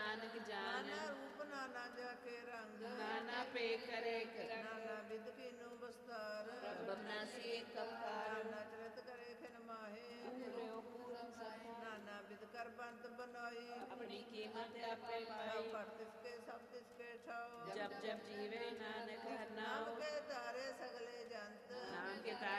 ਨਾਨਕ ਜਾਨ, ਨਾਨਾ ਰੂਪ ਨਾਨਾ ਜਾ ਕੇ ਰੰਗ, ਨਾਨਾ ਪੇ करे करंग, ਨਾਨਾ ਵਿਦ ਕੀਨੂ ਬਸਤਾਰ, प्रभ नासी एक अवतार, ਨਾਨਾ ਚਰਿਤ ਕਰੇ ਖਿਨ ਮਾਹੇ, पूर्यो पूरन सदा, ਨਾਨਾ ਵਿਦ ਕਰ ਬੰਤ ਬਨਾਈ, अपनी कीमत आपे पाई, ਸਭ ਪਰ ਤਿਸਕੇ ਸਭ ਤਿਸਕੇ ਛਾਓ, जब जब जीवे नानक